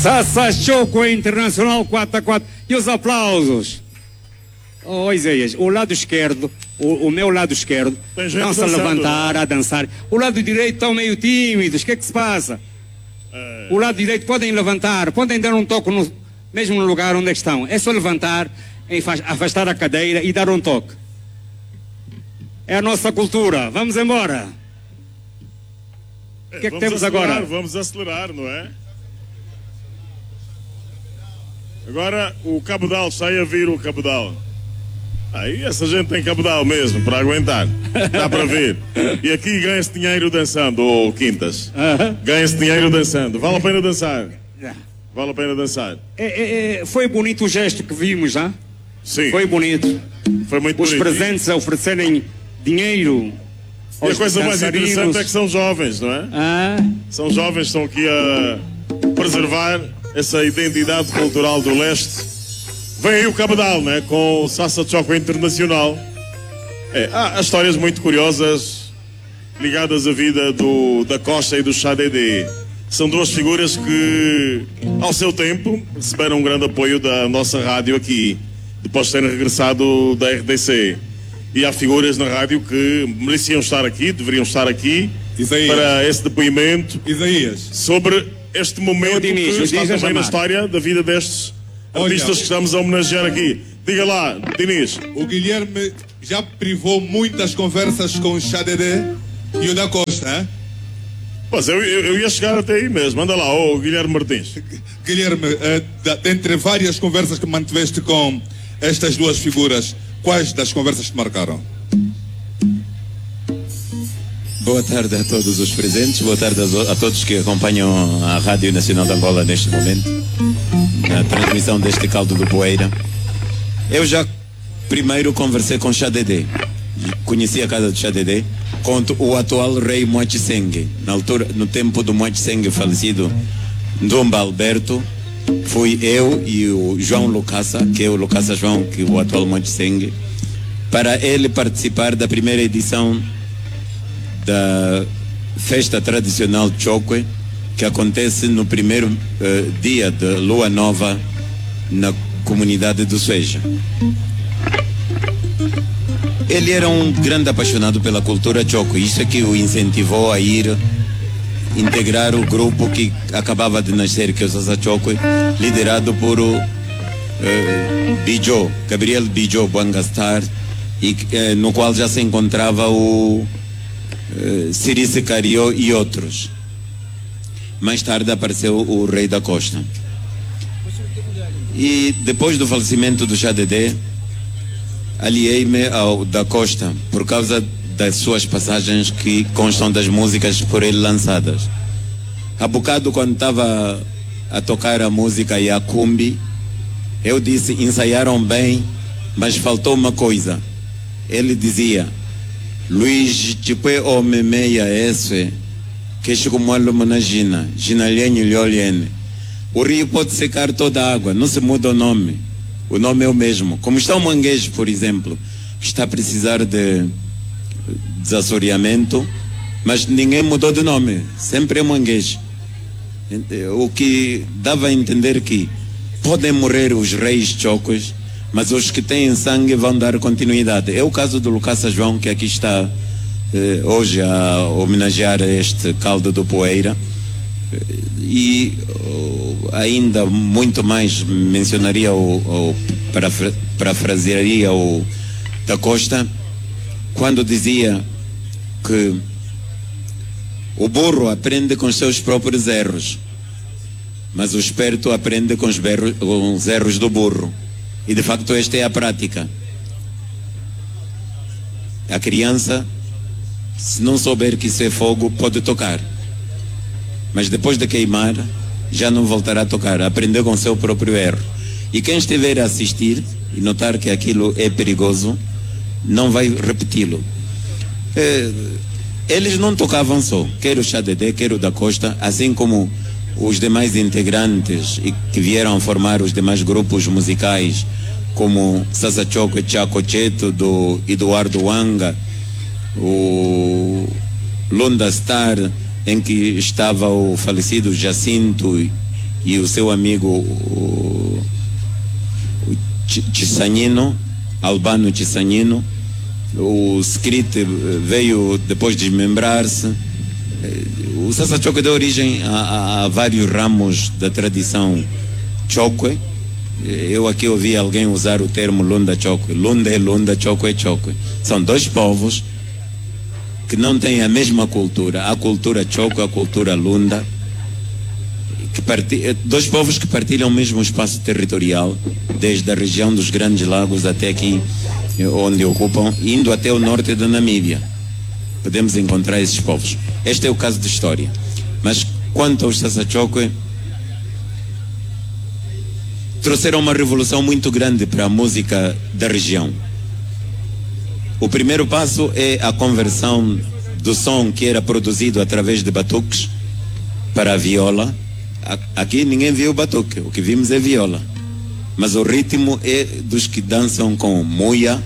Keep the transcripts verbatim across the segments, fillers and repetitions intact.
Sassa Choco Internacional quatro a quatro. E os aplausos. Oh, Isaías, o lado esquerdo, o, o meu lado esquerdo, estão-se a levantar, a dançar. O lado direito estão meio tímidos. O que é que se passa? É... O lado direito podem levantar, podem dar um toque no, mesmo no lugar onde estão. É só levantar, afastar a cadeira e dar um toque. É a nossa cultura. Vamos embora. O que é que temos acelerar, agora? Vamos acelerar, não é? Agora o cabedal, sai a vir o cabedal. Aí essa gente tem cabedal mesmo para aguentar. Dá para ver. E aqui ganha-se dinheiro dançando, ô oh, Quintas. Uh-huh. Ganha-se dinheiro dançando. Vale a pena dançar. Vale a pena dançar. É, é, foi bonito o gesto que vimos, já? Sim. Foi bonito. Foi muito Os bonito. Os presentes a oferecerem dinheiro. E a coisa mais interessante é que são jovens, não é? Ah. São jovens, estão aqui a preservar essa identidade cultural do leste. Vem aí o cabedal, né? Com o Sassa Choco Internacional. É, há, há histórias muito curiosas ligadas à vida do, da Costa e do Xadedê. São duas figuras que, ao seu tempo, receberam um grande apoio da nossa rádio aqui, depois de terem regressado da R D C. E há figuras na rádio que mereciam estar aqui, deveriam estar aqui, Isaías, para esse depoimento Isaías, sobre este momento Diniz, que está também na história da vida destes artistas Olha, que estamos a homenagear aqui. Diga lá, Diniz. O Guilherme já privou muitas conversas com o Xadedê e o da Costa, hein? Pois, eu, eu, eu ia chegar até aí mesmo. Anda lá, ô Guilherme Martins. Guilherme, uh, da, dentre várias conversas que mantiveste com estas duas figuras, quais das conversas te marcaram? Boa tarde a todos os presentes, boa tarde a, a todos que acompanham a Rádio Nacional de Angola neste momento, na transmissão deste caldo do Poeira. Eu já primeiro conversei com Xadedê, conheci a casa de Xadedê, com o atual rei Moatseng. Na altura, no tempo do Moatseng falecido, Ndumba Alberto, fui eu e o João Lucassa, que é o Lucassa João, que é o atual Moatseng, para ele participar da primeira edição da festa tradicional Chokwe, que acontece no primeiro uh, dia de lua nova na comunidade do Sueja. Ele era um grande apaixonado pela cultura Chokwe, isso é que o incentivou a ir integrar o grupo que acabava de nascer, que é o Sassa Chokwe, liderado por o uh, Bijo, Gabriel Bijo Bangastar, e, uh, no qual já se encontrava o Uh, Sirice Carió e outros. Mais tarde apareceu o Rei da Costa. E depois do falecimento do Xadedê, aliei-me ao da Costa por causa das suas passagens que constam das músicas por ele lançadas. Há bocado, quando estava a tocar a música Yakumbi, eu disse: ensaiaram bem, mas faltou uma coisa. Ele dizia: Luiz, tipo, o memeia esse, que chegou malo managina, ginalhenho liolene. O rio pode secar toda a água, não se muda o nome. O nome é o mesmo. Como está o Manguejo, por exemplo, está a precisar de desassoreamento, mas ninguém mudou de nome, sempre é Manguejo. O que dava a entender que podem morrer os reis chocos, mas os que têm sangue vão dar continuidade. É o caso do Lucassa João, que aqui está eh, hoje a homenagear este caldo do Poeira. E oh, ainda muito mais mencionaria o, o parafra, parafrasearia o da Costa, quando dizia que o burro aprende com os seus próprios erros, mas o esperto aprende com os, berros, com os erros do burro. E de facto esta é a prática. A criança, se não souber que isso é fogo, pode tocar, mas depois de queimar já não voltará a tocar. Aprendeu com o seu próprio erro. E quem estiver a assistir e notar que aquilo é perigoso, não vai repeti-lo. É, eles não tocavam só, quer o Xadedê, quer o da Costa, assim como os demais integrantes e que vieram formar os demais grupos musicais, como Sassa Choco e Chaco Cheto, do Eduardo Wanga, o Lunda Star, em que estava o falecido Jacinto, e o seu amigo o, o Chisanino, Albano Chisanino. O Skrit veio depois desmembrar-se. O Sassa Chokwe deu origem a, a, a vários ramos da tradição Chokwe. Eu aqui ouvi alguém usar o termo Lunda Chokwe. Lunda é Lunda, Chokwe é Chokwe. São dois povos que não têm a mesma cultura. A cultura Chokwe, a cultura Lunda. Que parti... Dois povos que partilham o mesmo espaço territorial, desde a região dos Grandes Lagos até aqui, onde ocupam, indo até o norte da Namíbia. Podemos encontrar esses povos. Este é o caso de história. Mas quanto aos Sassa Chokwe, trouxeram uma revolução muito grande para a música da região. O primeiro passo é a conversão do som que era produzido através de batuques para a viola. Aqui ninguém viu batuque, o que vimos é viola. Mas o ritmo é dos que dançam com muia,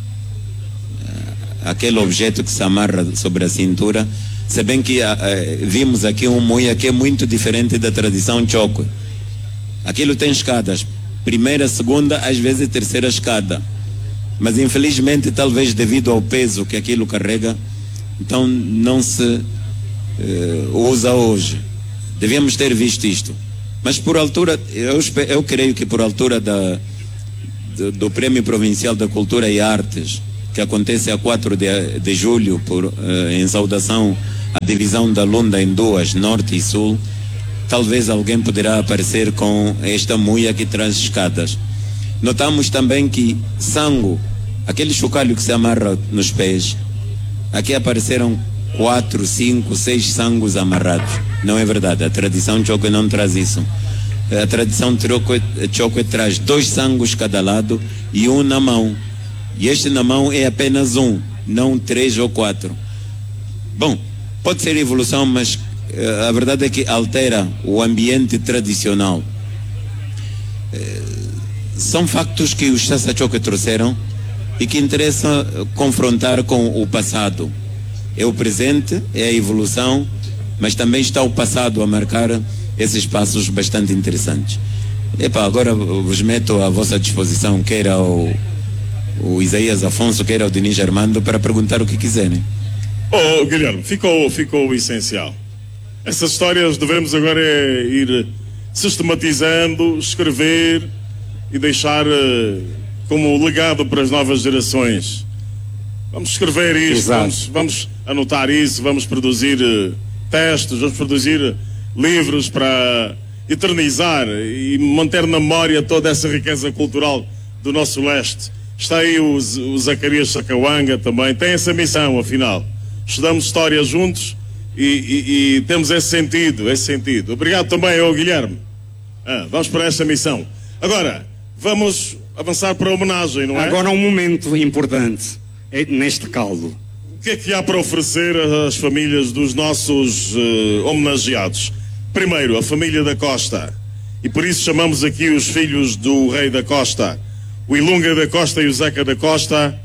aquele objeto que se amarra sobre a cintura. Se bem que uh, vimos aqui um muia que é muito diferente da tradição Chokwe. Aquilo tem escadas, primeira, segunda, às vezes terceira escada. Mas infelizmente, talvez devido ao peso que aquilo carrega, então não se uh, usa hoje. Devíamos ter visto isto. Mas por altura, eu, eu creio que por altura da, do, do Prêmio Provincial da Cultura e Artes, que acontece a quatro de, de julho, por, uh, em saudação à divisão da Lunda em duas, Norte e Sul, talvez alguém poderá aparecer com esta muia que traz escadas. Notamos também que sango, aquele chocalho que se amarra nos pés, aqui apareceram quatro, cinco, seis sangos amarrados. Não é verdade, a tradição Chokwe não traz isso. A tradição Chokwe, Chokwe traz dois sangos cada lado e um na mão. E este na mão é apenas um, não três ou quatro. Bom, pode ser evolução, mas uh, a verdade é que altera o ambiente tradicional. Uh, são factos que os Sassa Chokwe trouxeram e que interessa confrontar com o passado. É o presente, é a evolução, mas também está o passado a marcar esses passos bastante interessantes. Epa, agora vos meto à vossa disposição, queira o, o Isaías Afonso, queira o Diniz Armando, para perguntar o que quiserem. Oh, Guilherme, ficou, ficou o essencial. Essas histórias devemos agora ir sistematizando, escrever e deixar uh, como legado para as novas gerações. Vamos escrever isto, vamos, vamos anotar isso, vamos produzir uh, textos, vamos produzir uh, livros para eternizar e manter na memória toda essa riqueza cultural do nosso leste. Está aí o, o Zacarias Sacawanga também, tem essa missão, afinal. Estudamos história juntos e, e, e temos esse sentido, esse sentido. Obrigado também ao Guilherme. Ah, vamos para esta missão. Agora, vamos avançar para a homenagem, não é? Agora um momento importante. É neste caldo. O que é que há para oferecer às famílias dos nossos uh, homenageados? Primeiro, a família da Costa. E por isso chamamos aqui os filhos do Rei da Costa, o Ilunga da Costa e o Zeca da Costa,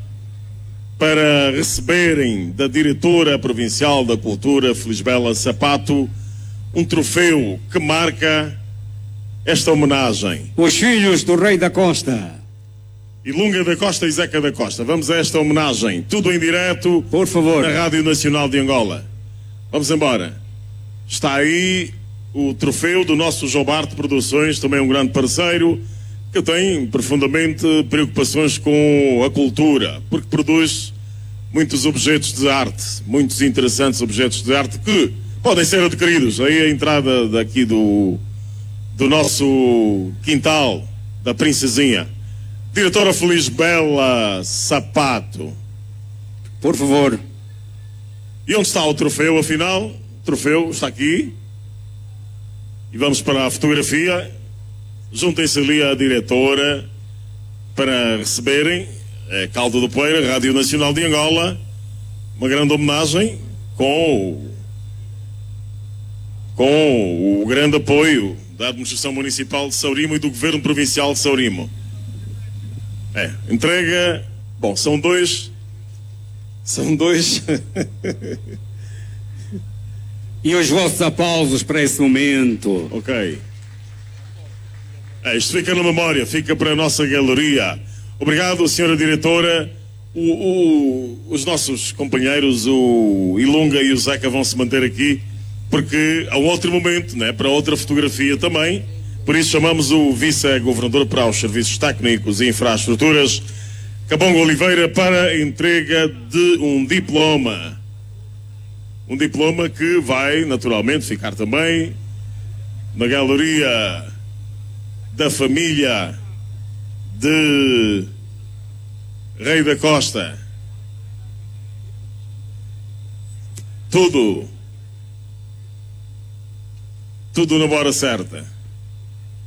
para receberem da Diretora Provincial da Cultura, Felisbela Sapato, um troféu que marca esta homenagem. Os filhos do Rei da Costa. Ilunga da Costa e Zeca da Costa. Vamos a esta homenagem. Tudo em direto, por favor, na Rádio Nacional de Angola. Vamos embora. Está aí o troféu do nosso Jobarte Produções, também um grande parceiro, que tem profundamente preocupações com a cultura, porque produz muitos objetos de arte, muitos interessantes objetos de arte que podem ser adquiridos. Aí a entrada daqui do, do nosso quintal, da Princesinha. Diretora Felisbela Sapato. Por favor. E onde está o troféu, afinal? O troféu está aqui. E vamos para a fotografia. Juntem-se ali à diretora para receberem é, Caldo do Peira, Rádio Nacional de Angola, uma grande homenagem com o, com o grande apoio da Administração Municipal de Saurimo e do Governo Provincial de Saurimo. É, entrega, bom, são dois, são dois. E os vossos aplausos para esse momento. Ok. É, isto fica na memória, fica para a nossa galeria. Obrigado, senhora diretora. O, o, os nossos companheiros, o Ilunga e o Zeca, vão se manter aqui, porque há um outro momento, né, para outra fotografia também. Por isso chamamos o vice-governador para os serviços técnicos e infraestruturas, Cabongo Oliveira, para a entrega de um diploma. Um diploma que vai, naturalmente, ficar também na galeria da família de Rei da Costa. Tudo, tudo na hora certa.